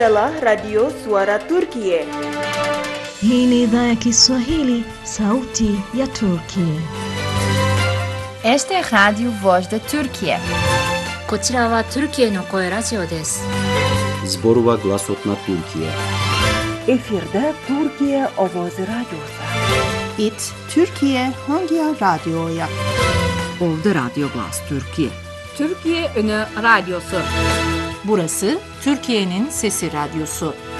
Adalah Radio Suara Turkiye. Hii ni idhaa ya Kiswahili, sauti ya Turkiye. Este é Radio Voz da Turkiye. こちらはトルキエの声ラジオです。 Zborova Glasotna Türkiye. Efirde Türkiye Ovozi Radyosu. It Türkiye Hangi Radyo'ya? Ovda Radyo Glas Türkiye. Türkiye Ünü Radyosu. Burası Türkiye'nin Sesi Radyosu.